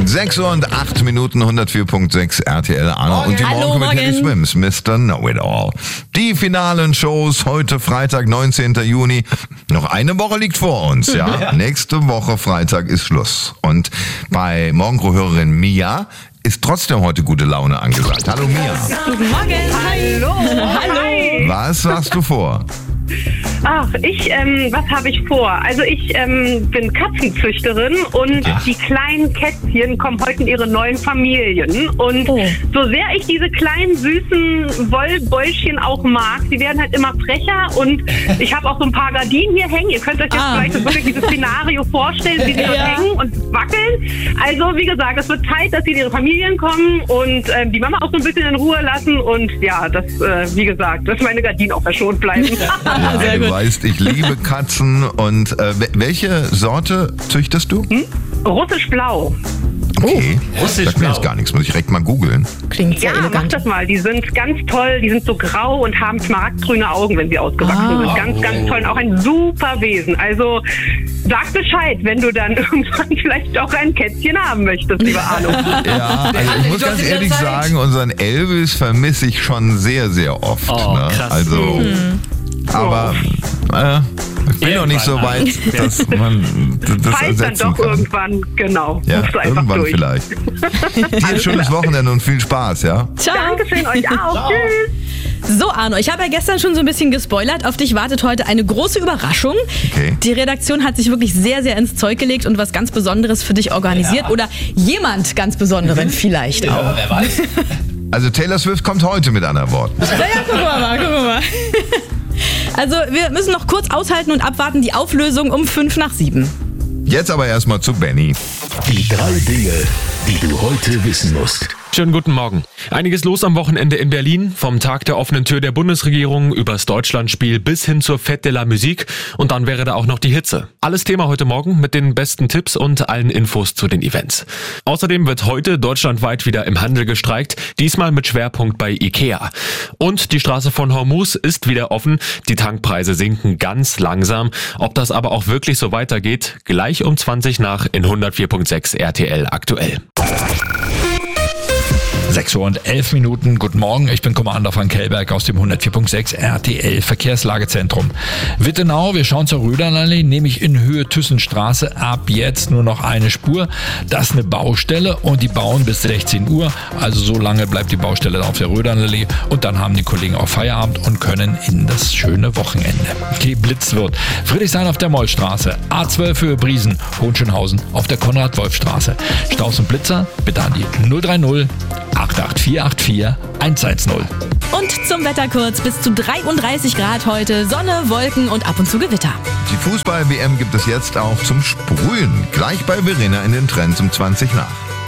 6 Uhr und 8 Minuten, 104.6 RTL Arno und die Hallo, Morgen mit Henry Swims, Mr. Know-It-All. Die finalen Shows heute Freitag, 19. Juni. Noch eine Woche liegt vor uns, ja. Nächste Woche Freitag ist Schluss. Und bei Morgengrow-Hörerin Mia ist trotzdem heute gute Laune angesagt. Hallo Mia. Guten Morgen. Hallo. Hallo. Was hast du vor? Ach, was habe ich vor? Also ich bin Katzenzüchterin und die kleinen Kätzchen kommen heute in ihre neuen Familien. Und so sehr ich diese kleinen, süßen Wollbäuschen auch mag, sie werden halt immer frecher und ich habe auch so ein paar Gardinen hier hängen. Ihr könnt euch jetzt vielleicht so wirklich dieses Szenario vorstellen, wie sie dort hängen und wackeln. Also wie gesagt, es wird Zeit, dass sie in ihre Familien kommen und die Mama auch so ein bisschen in Ruhe lassen und ja, das, wie gesagt, dass meine Gardinen auch verschont bleiben. Ja, du weißt, ich liebe Katzen und welche Sorte züchtest du? Russisch Blau. Okay, sagt mir jetzt gar nichts, muss ich direkt mal googeln. Klingt sehr Mach elegant. das mal. Die sind ganz toll, die sind so grau und haben smaragdgrüne Augen, wenn sie ausgewachsen sind. Ganz, ganz toll und auch ein super Wesen. Also sag Bescheid, wenn du dann irgendwann vielleicht auch ein Kätzchen haben möchtest, lieber Arno. Ja, also ich muss ganz ehrlich sagen, unseren Elvis vermisse ich schon sehr, sehr oft. Ne? Krass. Also, aber ich bin noch nicht so weit, dass man das Falls dann ersetzen doch kann. irgendwann, genau. Ja, Rufst du einfach irgendwann durch. vielleicht. Dir ein schönes Wochenende und viel Spaß, ja? Ciao. Dankeschön, euch auch. Tschüss. So, Arno, ich habe ja gestern schon so ein bisschen gespoilert. Auf dich wartet heute eine große Überraschung. Okay. Die Redaktion hat sich wirklich sehr, sehr ins Zeug gelegt und was ganz Besonderes für dich organisiert. Oder jemand ganz Besonderen vielleicht auch. Ja, wer weiß. Also Taylor Swift kommt heute mit anderen Worten. Ja, gucken wir mal. Also, wir müssen noch kurz aushalten und abwarten die Auflösung um 6:55. Jetzt aber erstmal zu Benny. Die 3 Dinge, die du heute wissen musst. Schönen guten Morgen. Einiges los am Wochenende in Berlin. Vom Tag der offenen Tür der Bundesregierung übers Deutschlandspiel bis hin zur Fête de la Musique. Und dann wäre da auch noch die Hitze. Alles Thema heute Morgen mit den besten Tipps und allen Infos zu den Events. Außerdem wird heute deutschlandweit wieder im Handel gestreikt. Diesmal mit Schwerpunkt bei Ikea. Und die Straße von Hormuz ist wieder offen. Die Tankpreise sinken ganz langsam. Ob das aber auch wirklich so weitergeht, gleich um 20 nach in 104.6 RTL aktuell. 6 Uhr und 11 Minuten. Guten Morgen, ich bin Commander Frank Kellberg aus dem 104.6 RTL Verkehrslagezentrum. Wittenau, wir schauen zur Rödernallee, nämlich in Höhe Thyssenstraße. Ab jetzt nur noch eine Spur. Das ist eine Baustelle und die bauen bis 16 Uhr. Also so lange bleibt die Baustelle auf der Rödernallee und dann haben die Kollegen auch Feierabend und können in das schöne Wochenende. Geblitzt wird. Friedrichshain auf der Mollstraße, A12 Höhe Briesen, Hohenschönhausen auf der Konrad-Wolf-Straße. Staus und Blitzer bitte an die 030 88484 110. Und zum Wetter kurz, bis zu 33 Grad heute, Sonne, Wolken und ab und zu Gewitter. Die Fußball-WM gibt es jetzt auch zum Sprühen. Gleich bei Verena in den Trends um 20 nach.